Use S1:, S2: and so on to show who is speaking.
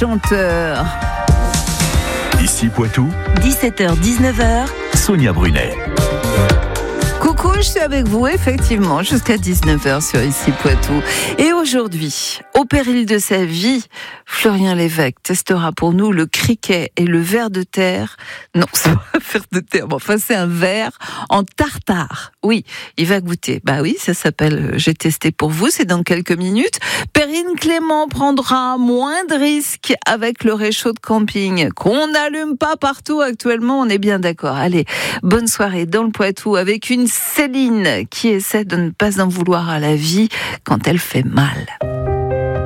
S1: chanteur.
S2: Ici Poitou,
S1: 17h-19h.
S2: Sonia Brunet.
S1: Coucou, je suis avec vous effectivement jusqu'à 19h sur Ici Poitou. Et aujourd'hui, au péril de sa vie, Florian Lévesque testera pour nous le criquet et le ver de terre. Non, c'est pas un ver de terre, mais enfin c'est un ver en tartare. Oui, il va goûter. Bah oui, ça s'appelle J'ai testé pour vous, c'est dans quelques minutes. Perrine Clément prendra moins de risques avec le réchaud de camping qu'on n'allume pas partout actuellement, on est bien d'accord. Allez, bonne soirée dans le Poitou avec une Céline qui essaie de ne pas en vouloir à la vie quand elle fait mal.